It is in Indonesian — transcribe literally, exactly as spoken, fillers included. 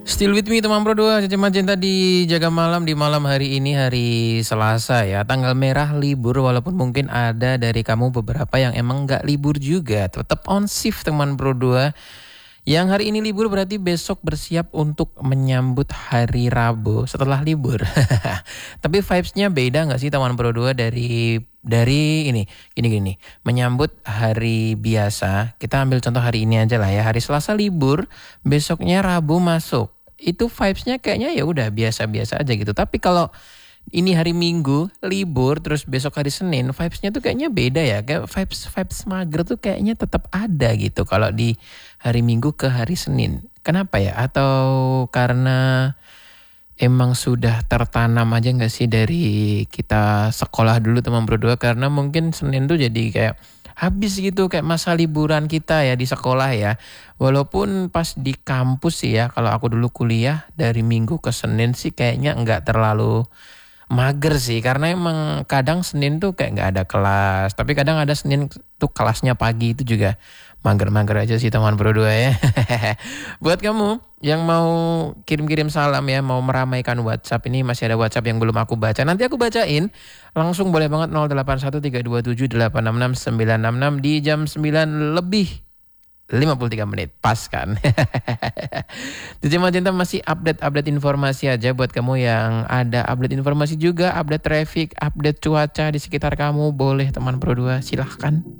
Still with me teman Pro dua, Caca Magenta di Jaga Malam di malam hari ini, hari Selasa ya. Tanggal merah libur, walaupun mungkin ada dari kamu beberapa yang emang gak libur juga. Tetap on shift teman Pro dua. Yang hari ini libur berarti besok bersiap untuk menyambut hari Rabu setelah libur. Tapi vibes-nya beda gak sih teman Pro dua dari dari ini gini-gini. Menyambut hari biasa, kita ambil contoh hari ini aja lah ya. Hari Selasa libur, besoknya Rabu masuk. Itu vibes-nya kayaknya ya udah biasa-biasa aja gitu. Tapi kalau ini hari Minggu libur terus besok hari Senin, vibes-nya tuh kayaknya beda ya. Kayak vibes vibes mager tuh kayaknya tetap ada gitu kalau di hari Minggu ke hari Senin. Kenapa ya? Atau karena emang sudah tertanam aja nggak sih dari kita sekolah dulu teman berdua, karena mungkin Senin tuh jadi kayak habis gitu, kayak masa liburan kita ya di sekolah ya. Walaupun pas di kampus sih ya, kalau aku dulu kuliah dari Minggu ke Senin sih kayaknya nggak terlalu mager sih, karena emang kadang Senin tuh kayak nggak ada kelas, tapi kadang ada Senin tuh kelasnya pagi, itu juga mager-mager aja sih teman berdua ya. Buat kamu yang mau kirim-kirim salam ya, mau meramaikan WhatsApp, ini masih ada WhatsApp yang belum aku baca, nanti aku bacain langsung, boleh banget nol delapan satu tiga dua tujuh delapan enam enam sembilan enam enam di jam sembilan lebih lima puluh tiga menit, pas kan? Jadi Magenta masih update-update informasi aja buat kamu yang ada update informasi juga, update traffic, update cuaca di sekitar kamu, boleh teman Pro dua, silahkan.